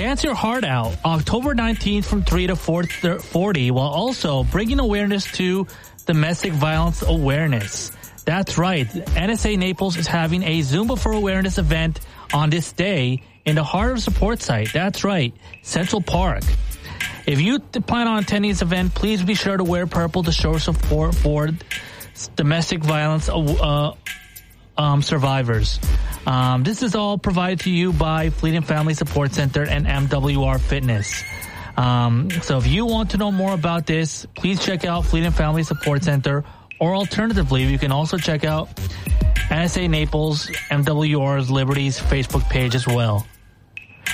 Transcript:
Dance your heart out October 19th from 3 to 4:40 while also bringing awareness to domestic violence awareness. That's right. NSA Naples is having a Zumba for Awareness event on this day in the heart of support site. That's right. Central Park. If you plan on attending this event, please be sure to wear purple to show support for domestic violence survivors. This is all provided to you by Fleet and Family Support Center and MWR Fitness. So if you want to know more about this, please check out Fleet and Family Support Center, or alternatively, you can also check out NSA Naples, MWR's Liberty's Facebook page as well.